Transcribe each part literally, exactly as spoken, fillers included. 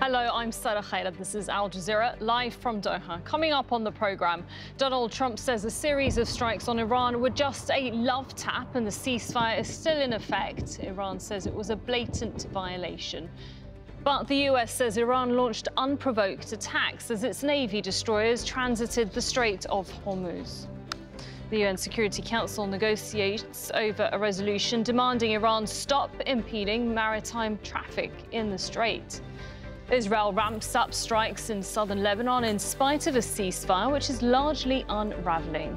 Hello, I'm Sarah Khairat. This is Al Jazeera, live from Doha. Coming up on the programme, Donald Trump says a series of strikes on Iran were just a love tap and the ceasefire is still in effect. Iran says it was a blatant violation. But the U S says Iran launched unprovoked attacks as its Navy destroyers transited the Strait of Hormuz. The U N Security Council negotiates over a resolution demanding Iran stop impeding maritime traffic in the Strait. Israel ramps up strikes in southern Lebanon in spite of a ceasefire, which is largely unraveling.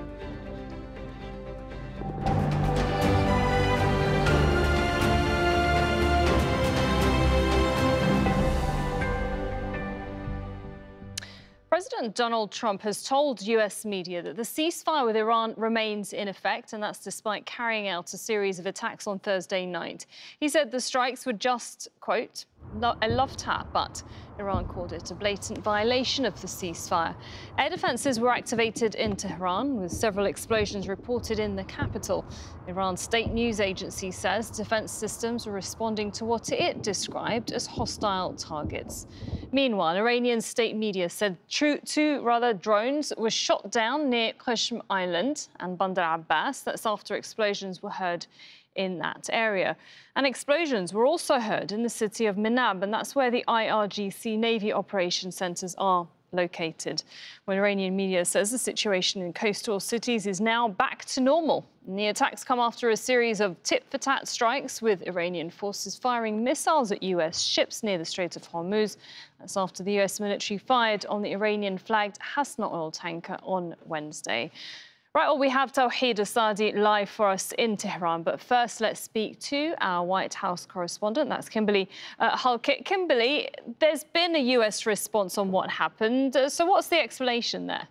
President Donald Trump has told U S media that the ceasefire with Iran remains in effect, and that's despite carrying out a series of attacks on Thursday night. He said the strikes were just, quote, a love tap, but Iran called it a blatant violation of the ceasefire. Air defences were activated in Tehran, with several explosions reported in the capital. Iran's state news agency says defence systems were responding to what it described as hostile targets. Meanwhile, Iranian state media said two, two rather drones were shot down near Qashm Island and Bandar Abbas. That's after explosions were heard in that area. And explosions were also heard in the city of Menab, and that's where the I R G C Navy operation centres are located. When Iranian media says the situation in coastal cities is now back to normal. And the attacks come after a series of tit-for-tat strikes, with Iranian forces firing missiles at U S ships near the Strait of Hormuz. That's after the U S military fired on the Iranian-flagged Hasna oil tanker on Wednesday. Right, well, we have Tawhid Asadi live for us in Tehran. But first, let's speak to our White House correspondent. That's Kimberly uh, Halkett. Kimberly, there's been a U S response on what happened. Uh, so what's the explanation there?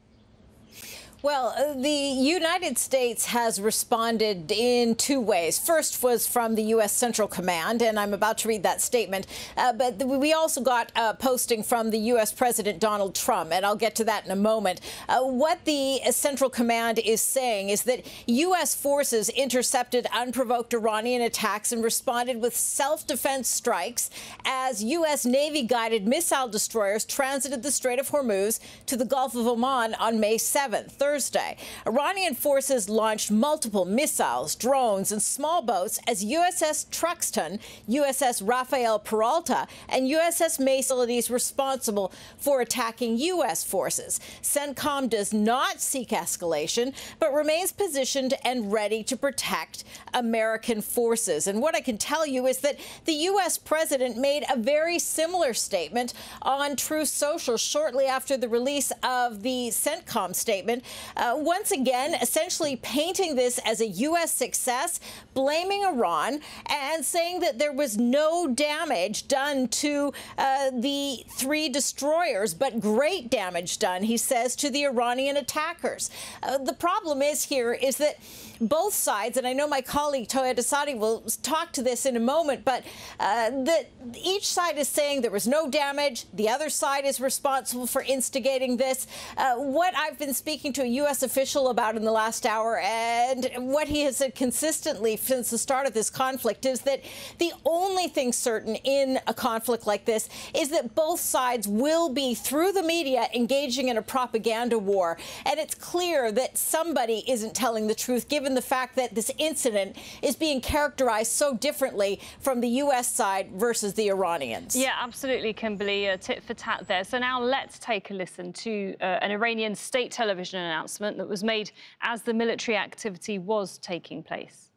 Well, the United States has responded in two ways. First was from the U S Central Command, and I'm about to read that statement. Uh, but we also got a posting from the U S President Donald Trump, and I'll get to that in a moment. Uh, what the Central Command is saying is that U S forces intercepted unprovoked Iranian attacks and responded with self-defense strikes as U S Navy-guided missile destroyers transited the Strait of Hormuz to the Gulf of Oman on May seventh. Thursday. Iranian forces launched multiple missiles, drones, and small boats as U S S Truxtun, U S S Rafael Peralta, and U S S May facilities responsible for attacking U S forces. CENTCOM does not seek escalation, but remains positioned and ready to protect American forces. And what I can tell you is that the U S president made a very similar statement on Truth Social shortly after the release of the CENTCOM statement. Uh, once again, essentially painting this as a U S success, blaming Iran, and saying that there was no damage done to uh, the three destroyers, but great damage done, he says, to the Iranian attackers. Uh, the problem is here is that both sides, and I know my colleague Tawhid Asadi will talk to this in a moment, but uh, that each side is saying there was no damage. The other side is responsible for instigating this. Uh, what I've been speaking to a U S official about in the last hour, and what he has said consistently since the start of this conflict, is that the only thing certain in a conflict like this is that both sides will be, through the media, engaging in a propaganda war. And it's clear that somebody isn't telling the truth, given the fact that this incident is being characterized so differently from the U S side versus the Iranians. Yeah, absolutely, Kimberly. Uh, tit for tat there. So now let's take a listen to uh, an Iranian state television announcement that was made as the military activity was taking place.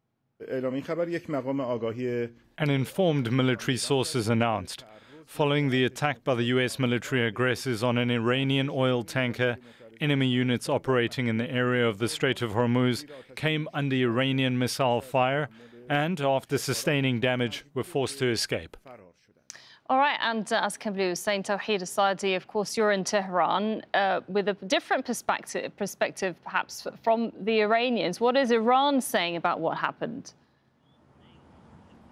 An informed military sources announced, following the attack by the U S military aggressors on an Iranian oil tanker, enemy units operating in the area of the Strait of Hormuz came under Iranian missile fire and, after sustaining damage, were forced to escape. All right, and uh, as Kimberly was saying, Tawhid Asadi, of course, you're in Tehran uh, with a different perspective, perspective perhaps from the Iranians. What is Iran saying about what happened?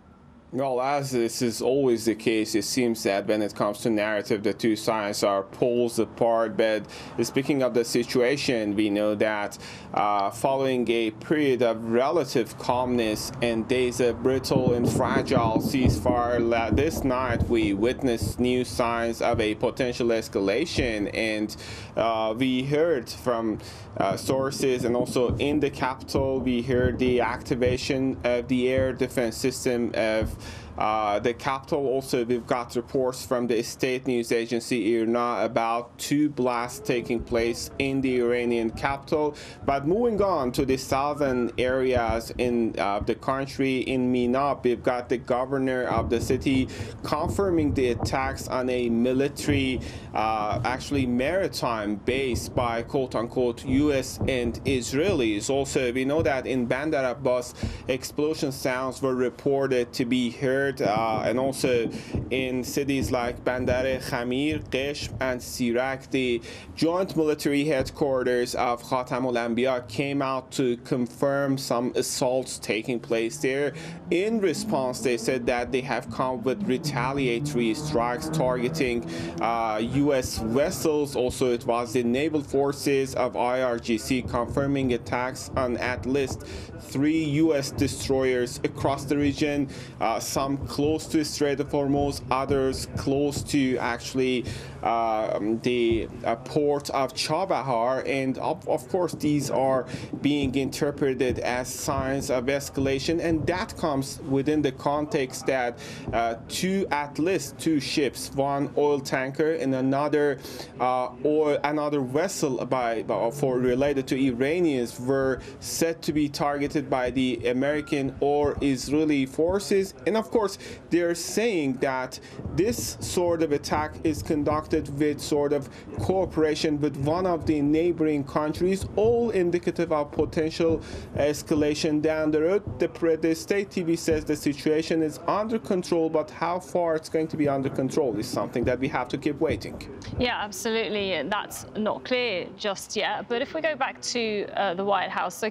Well, as this is always the case, it seems that when it comes to narrative, the two sides are poles apart. But speaking of the situation, we know that uh, following a period of relative calmness and days of brutal and fragile ceasefire, this night we witnessed new signs of a potential escalation. And uh, we heard from uh, sources, and also in the capital, we heard the activation of the air defense system of Uh, the capital. Also, we've got reports from the state news agency I R N A about two blasts taking place in the Iranian capital. But moving on to the southern areas in uh, the country, in Mina, we've got the governor of the city confirming the attacks on a military, uh, actually maritime base by quote-unquote U S and Israelis. Also, we know that in Bandar Abbas, explosion sounds were reported to be heard. Uh, and also in cities like Bandar Khamir, Qeshm, and Sirak, the joint military headquarters of Khatam al-Anbiya came out to confirm some assaults taking place there. In response, they said that they have come with retaliatory strikes targeting uh, U S vessels. Also, it was the naval forces of I R G C confirming attacks on at least three U S destroyers across the region, uh, some close to Strait of Hormuz, others close to actually uh, the uh, port of Chabahar. And of, of course, these are being interpreted as signs of escalation. And that comes within the context that uh, two, at least two ships, one oil tanker and another uh, oil, another vessel by, for related to Iranians, were said to be targeted by the American or Israeli forces. And of course, they're saying that this sort of attack is conducted with sort of cooperation with one of the neighboring countries, all indicative of potential escalation down the road. The, the state T V says the situation is under control, but how far it's going to be under control is something that we have to keep waiting. Yeah, absolutely. That's not clear just yet. But if we go back to uh, the White House, so